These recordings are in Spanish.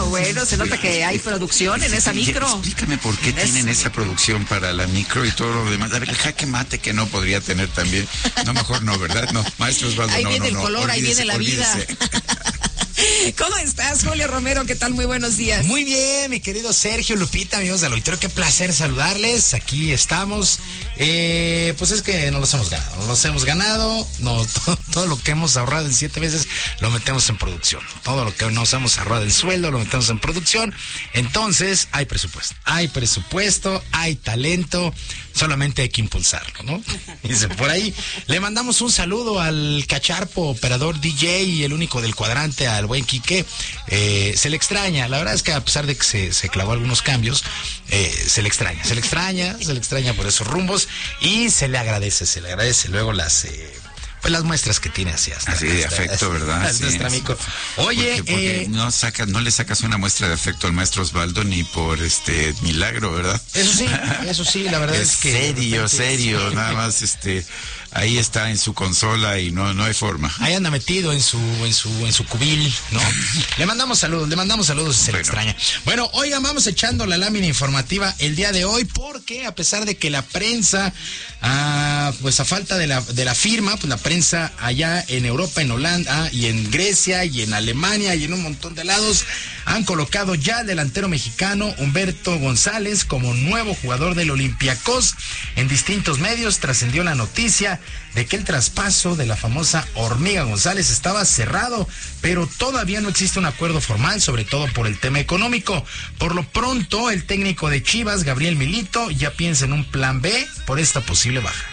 Bueno, se nota que hay producción en esa micro. Explícame por qué tienen esa producción para la micro y todo lo demás. A ver, el jaque mate que no podría tener también. No, mejor no, ¿verdad? No, maestro Osvaldo, ahí no, viene no, el color, ahí viene la vida. ¿Cómo estás, Julio Romero? ¿Qué tal? Muy buenos días. Muy bien, mi querido Sergio, Lupita, amigos del auditorio, qué placer saludarles. Aquí estamos. Pues es que no los hemos ganado. No, todo lo que hemos ahorrado en 7 meses lo metemos en producción. Todo lo que nos hemos ahorrado en sueldo lo metemos en producción. Entonces, hay presupuesto, hay talento. Solamente hay que impulsarlo, ¿no? Dice por ahí. Le mandamos un saludo al cacharpo, operador DJ y el único del cuadrante, al buen Quique. Se le extraña. La verdad es que a pesar de que se clavó algunos cambios, se le extraña por esos rumbos y se le agradece luego las muestras que tiene hacia así de afecto, ¿verdad? Sí, nuestro amigo. Oye, porque no le sacas una muestra de afecto al maestro Osvaldo ni por milagro, ¿verdad? Eso sí, la verdad es que serio, nada más ahí está en su consola y no hay forma. Ahí anda metido en su cubil, ¿no? Le mandamos saludos, se le extraña. Bueno, oigan, vamos echando la lámina informativa el día de hoy, porque a pesar de que la prensa, pues a falta de la firma, pues la prensa allá en Europa, en Holanda y en Grecia y en Alemania y en un montón de lados han colocado ya al delantero mexicano Humberto González como nuevo jugador del Olympiacos. En distintos medios trascendió la noticia de que el traspaso de la famosa Hormiga González estaba cerrado, pero todavía no existe un acuerdo formal, sobre todo por el tema económico. Por lo pronto, el técnico de Chivas, Gabriel Milito, ya piensa en un plan B por esta posible baja.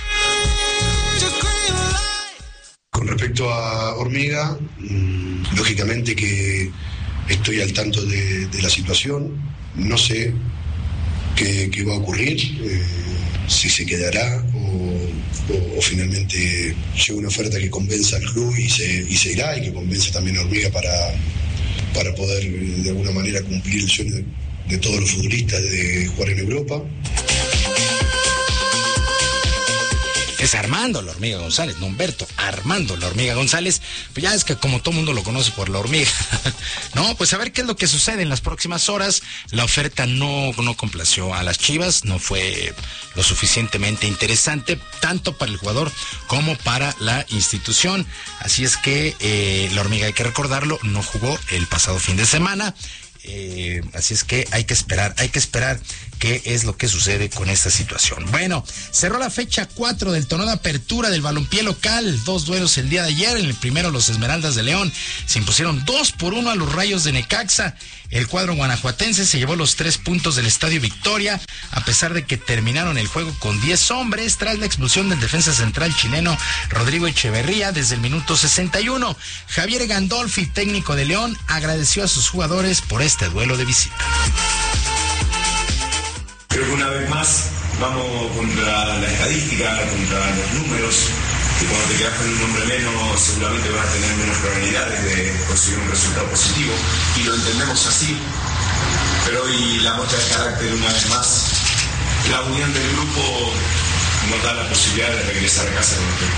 Con respecto a Hormiga, lógicamente que estoy al tanto de la situación, no sé qué va a ocurrir, si se quedará o finalmente llega una oferta que convenza al club y se irá, y que convence también a Hormiga para poder de alguna manera cumplir el sueño de todos los futbolistas de jugar en Europa. Es Armando la Hormiga González, no Humberto, Armando la Hormiga González. Pues ya es que como todo mundo lo conoce por la hormiga. No, pues a ver qué es lo que sucede en las próximas horas. La oferta no complació a las Chivas, no fue lo suficientemente interesante, tanto para el jugador como para la institución. Así es que la Hormiga, hay que recordarlo, no jugó el pasado fin de semana. Así es que hay que esperar qué es lo que sucede con esta situación. Bueno, cerró la fecha 4 del torneo de apertura del balompié local. 2 duelos el día de ayer. En el primero, los Esmeraldas de León se impusieron 2-1 a los Rayos de Necaxa. El cuadro guanajuatense se llevó los 3 puntos del Estadio Victoria, a pesar de que terminaron el juego con 10 hombres tras la expulsión del defensa central chileno Rodrigo Echeverría desde el minuto 61. Javier Gandolfi, técnico de León, agradeció a sus jugadores por este duelo de visita. Creo que una vez más vamos contra la estadística, contra los números, y cuando te quedas con un hombre menos seguramente vas a tener menos probabilidades de conseguir un resultado positivo, y lo entendemos así, pero hoy la muestra de carácter una vez más, la unión del grupo nos da la posibilidad de regresar a casa con los 3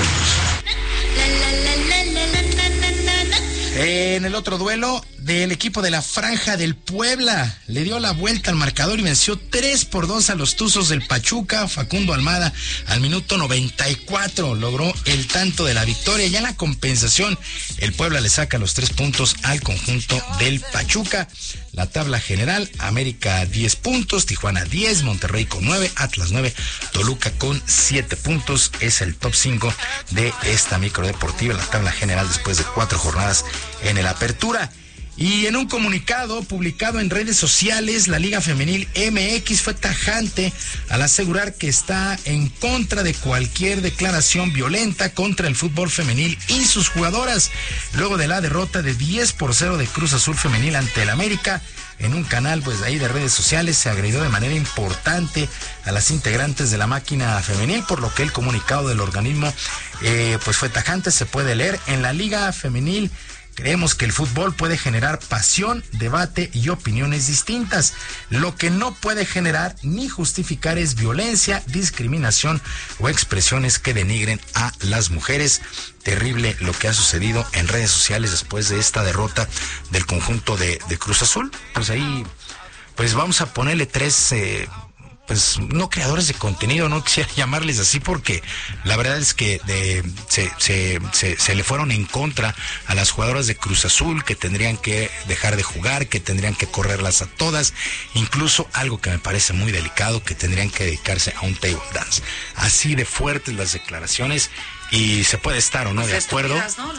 puntos. En el otro duelo del equipo de la Franja del Puebla, le dio la vuelta al marcador y venció 3-2 a los Tuzos del Pachuca. Facundo Almada al minuto 94 logró el tanto de la victoria. Ya en la compensación, el Puebla le saca los 3 puntos al conjunto del Pachuca. La tabla general: América 10 puntos, Tijuana 10, Monterrey con 9, Atlas 9, Toluca con 7 puntos. Es el top 5 de esta microdeportiva, la tabla general después de 4 jornadas en el apertura. Y en un comunicado publicado en redes sociales, la Liga Femenil MX fue tajante al asegurar que está en contra de cualquier declaración violenta contra el fútbol femenil y sus jugadoras, luego de la derrota de 10-0 de Cruz Azul Femenil ante el América. En un canal pues ahí de redes sociales se agredió de manera importante a las integrantes de la máquina femenil, por lo que el comunicado del organismo pues fue tajante. Se puede leer: en la Liga Femenil Creemos que el fútbol puede generar pasión, debate y opiniones distintas. Lo que no puede generar ni justificar es violencia, discriminación o expresiones que denigren a las mujeres. Terrible lo que ha sucedido en redes sociales después de esta derrota del conjunto de Cruz Azul. Pues ahí, pues vamos a ponerle tres... pues no creadores de contenido, no quisiera llamarles así porque la verdad es que se le fueron en contra a las jugadoras de Cruz Azul, que tendrían que dejar de jugar, que tendrían que correrlas a todas, incluso algo que me parece muy delicado, que tendrían que dedicarse a un table dance. Así de fuertes las declaraciones. Y se puede estar o no de acuerdo, ¿no?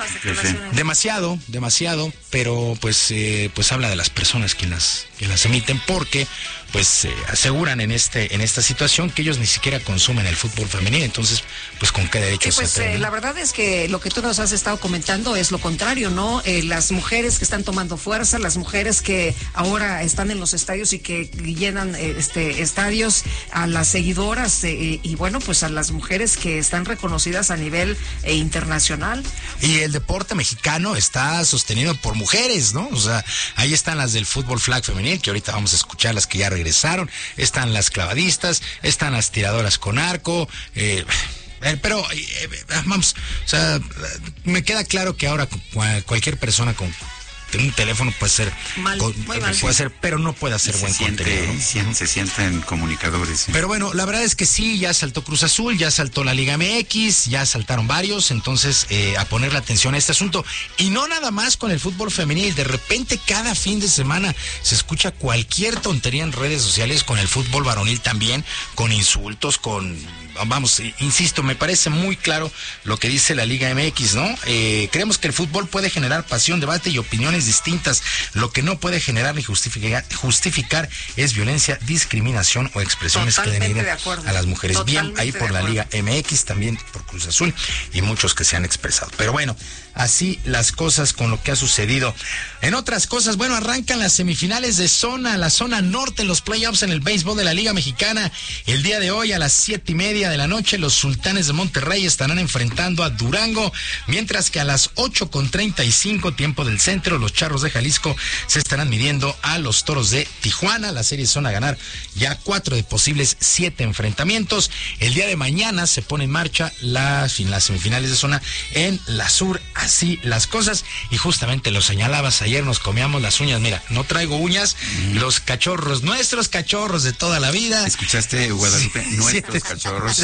Demasiado, pero pues habla de las personas que las emiten, porque pues aseguran en esta situación que ellos ni siquiera consumen el fútbol femenino. Entonces, pues con qué derecho pues la verdad es que lo que tú nos has estado comentando es lo contrario, ¿no? Las mujeres que están tomando fuerza, las mujeres que ahora están en los estadios y que llenan estadios, a las seguidoras y bueno, pues a las mujeres que están reconocidas a nivel internacional. Y el deporte mexicano está sostenido por mujeres, ¿no? O sea, ahí están las del fútbol flag femenil, que ahorita vamos a escuchar, las que ya regresaron, están las clavadistas, están las tiradoras con arco, pero vamos, o sea, me queda claro que ahora cualquier persona con un teléfono puede ser mal, puede ser, pero no puede hacer buen contenido, ¿no? Se sienten comunicadores, ¿sí? Pero bueno, la verdad es que sí, ya saltó Cruz Azul, ya saltó la Liga MX, ya saltaron varios, entonces a ponerle atención a este asunto. Y no nada más con el fútbol femenil, de repente cada fin de semana se escucha cualquier tontería en redes sociales con el fútbol varonil también, con insultos, vamos, insisto, me parece muy claro lo que dice la Liga MX, ¿no? Creemos que el fútbol puede generar pasión, debate y opiniones distintas. Lo que no puede generar ni justificar es violencia, discriminación o expresiones Totalmente que denigren a las mujeres. Totalmente bien ahí por la Liga MX, también por Cruz Azul y muchos que se han expresado. Pero bueno, así las cosas con lo que ha sucedido. En otras cosas, bueno, arrancan las semifinales de la zona norte, los playoffs en el béisbol de la Liga Mexicana. El día de hoy a las 7:30 de la noche, los Sultanes de Monterrey estarán enfrentando a Durango, mientras que a las 8:35 tiempo del centro, los Charros de Jalisco se estarán midiendo a los Toros de Tijuana. Las series son a ganar ya 4 de posibles 7 enfrentamientos. El día de mañana se pone en marcha las semifinales de zona en la sur. Así las cosas, y justamente lo señalabas, ayer nos comíamos las uñas. Mira, no traigo uñas, los cachorros, nuestros cachorros de toda la vida. ¿Escuchaste, Guadalupe? Sí, nuestros cachorros.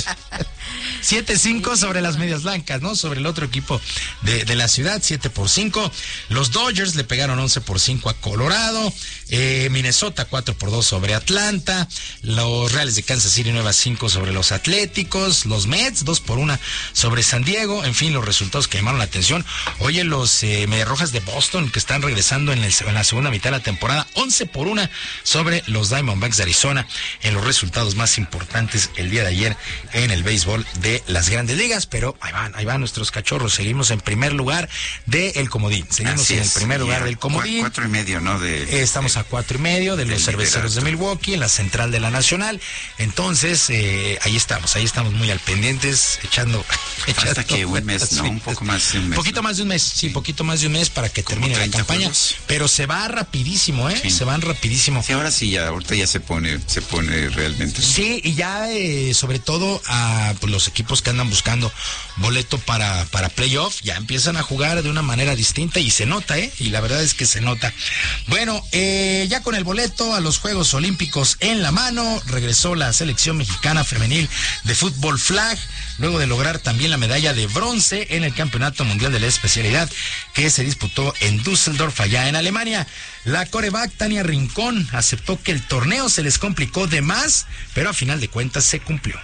7-5 sobre las Medias Blancas, ¿no? Sobre el otro equipo de la ciudad, 7-5. Los Dodgers le pegaron 11-5 a Colorado. Minnesota 4-2 sobre Atlanta. Los Reales de Kansas City 9-5 sobre los Atléticos. Los Mets 2-1 sobre San Diego. En fin, los resultados que llamaron la atención. Oye, los Medias Rojas de Boston, que están regresando en la segunda mitad de la temporada, 11-1 sobre los Diamondbacks de Arizona, en los resultados más importantes el día de ayer en el béisbol de las Grandes Ligas. Pero ahí van nuestros cachorros. Seguimos en primer lugar del comodín. Seguimos en el primer lugar del comodín. 4.5, ¿no? Estamos a 4.5 de los Cerveceros de Milwaukee, en la central de la Nacional. Entonces, ahí estamos muy al pendientes, echando hasta que un mes, ¿no? Un poco más de un mes. Poquito más de un mes, sí, poquito más de un mes para que termine la campaña. Juegos. Pero se va rapidísimo, ¿eh? Sí. Se van rapidísimo. Sí, ahorita ya se pone realmente. Sí, y ya sobre todo a pues, los equipos que andan buscando boleto para playoff, ya empiezan a jugar de una manera distinta y se nota, y la verdad es que se nota. Bueno, ya con el boleto a los Juegos Olímpicos en la mano, regresó la selección mexicana femenil de fútbol flag, luego de lograr también la medalla de bronce en el Campeonato Mundial de la Especialidad que se disputó en Düsseldorf, allá en Alemania. La coreback Tania Rincón aceptó que el torneo se les complicó de más, pero a final de cuentas se cumplió.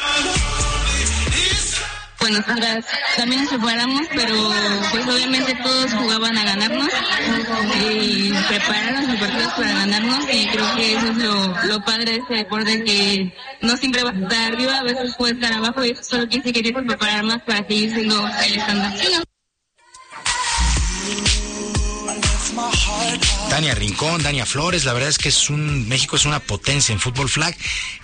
Bueno, nosotras también nos preparamos, pero pues obviamente todos jugaban a ganarnos y prepararon los partidos para ganarnos, y creo que eso es lo padre de este deporte, que no siempre vas a estar arriba, a veces puedes estar abajo, y eso solo quiere decir que tienes que preparar más para seguir siendo el estándar. Tania Rincón, Dania Flores, la verdad es que México es una potencia en fútbol flag.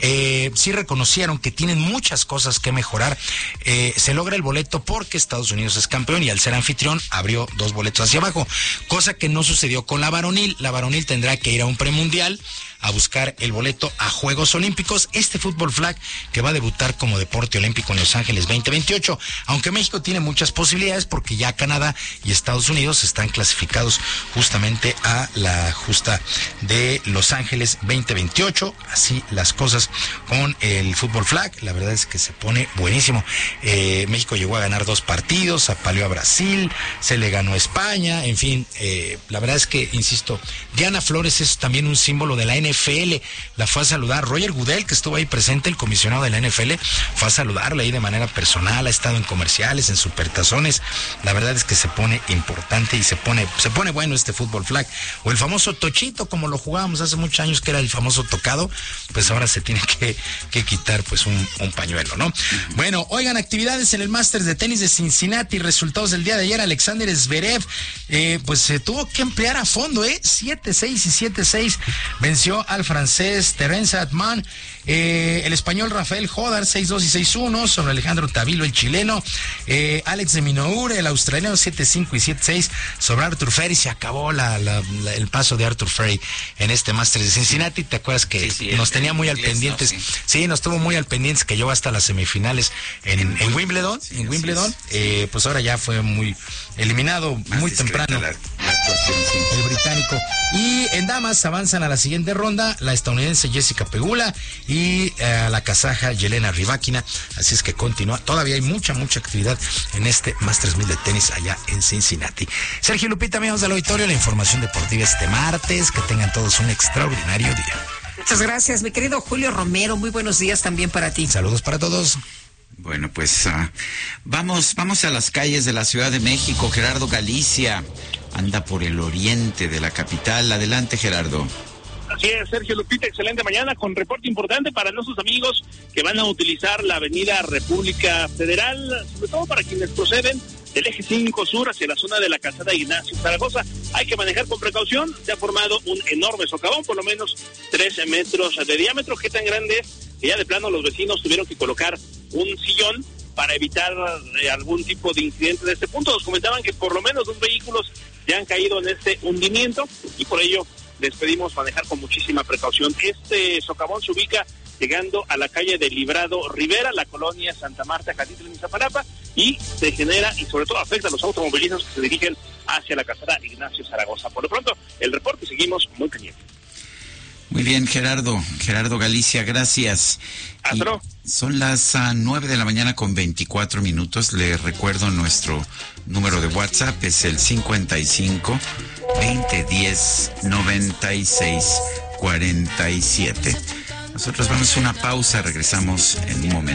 Sí reconocieron que tienen muchas cosas que mejorar. Se logra el boleto porque Estados Unidos es campeón y al ser anfitrión abrió 2 boletos hacia abajo, cosa que no sucedió con la varonil. La varonil tendrá que ir a un premundial a buscar el boleto a Juegos Olímpicos, este fútbol flag que va a debutar como deporte olímpico en Los Ángeles 2028, aunque México tiene muchas posibilidades porque ya Canadá y Estados Unidos están clasificados justamente a la justa de Los Ángeles 2028, así las cosas con el fútbol flag, la verdad es que se pone buenísimo. México llegó a ganar 2 partidos, apaleó a Brasil, se le ganó a España, en fin, la verdad es que, insisto, Diana Flores es también un símbolo de la NFL, la fue a saludar Roger Goodell, que estuvo ahí presente, el comisionado de la NFL, fue a saludarla ahí de manera personal, ha estado en comerciales, en supertazones, la verdad es que se pone importante y se pone bueno este fútbol flag, o el famoso tochito, como lo jugábamos hace muchos años, que era el famoso tocado, pues ahora se tiene que quitar pues un pañuelo, ¿no? Bueno, oigan, actividades en el Masters de tenis de Cincinnati, resultados del día de ayer, Alexander Zverev, pues se tuvo que emplear a fondo, 7-6 y 7-6, venció al francés Terence Atman, el español Rafael Jodar 6-2 y 6-1 sobre Alejandro Tavilo, el chileno, Alex de Minaur, el australiano 7-5 y 7-6 sobre Arthur Ferry. Se acabó el paso de Arthur Ferry en este Masters de Cincinnati. ¿Te acuerdas que nos tenía muy al pendientes? ¿No? Sí, nos tuvo muy al pendientes, que llegó hasta las semifinales en Wimbledon. Sí, en Wimbledon, pues ahora ya fue muy eliminado muy temprano el británico. Y en damas avanzan a la siguiente ronda la estadounidense Jessica Pegula y la kazaja Yelena Rybakina, así es que continúa, todavía hay mucha actividad en este Masters 1000 de tenis allá en Cincinnati. Sergio, Lupita, amigos del auditorio, la información deportiva este martes, que tengan todos un extraordinario día. Muchas gracias, mi querido Julio Romero, muy buenos días también para ti. Saludos para todos. Bueno, pues vamos a las calles de la Ciudad de México. Gerardo Galicia anda por el oriente de la capital. Adelante, Gerardo. Así es, Sergio, Lupita, excelente mañana con reporte importante para nuestros amigos que van a utilizar la avenida República Federal, sobre todo para quienes proceden del eje 5 sur hacia la zona de la calzada Ignacio Zaragoza. Hay que manejar con precaución, se ha formado un enorme socavón, por lo menos 13 metros de diámetro. ¿Qué tan grande es? Que ya de plano los vecinos tuvieron que colocar un sillón para evitar algún tipo de incidente de este punto. Nos comentaban que por lo menos 2 vehículos ya han caído en este hundimiento y por ello les pedimos manejar con muchísima precaución. Este socavón se ubica llegando a la calle de Librado Rivera, la colonia Santa Marta, Jalisco, Iztapalapa, y se genera y sobre todo afecta a los automovilistas que se dirigen hacia la calzada Ignacio Zaragoza. Por lo pronto, el reporte, seguimos muy pendientes. Muy bien, Gerardo Galicia, gracias. Hasta luego. Son las 9 de la mañana con 24 minutos. Le recuerdo nuestro número de WhatsApp, es el 55 2010 96 47. Nosotros vamos a una pausa, regresamos en un momento.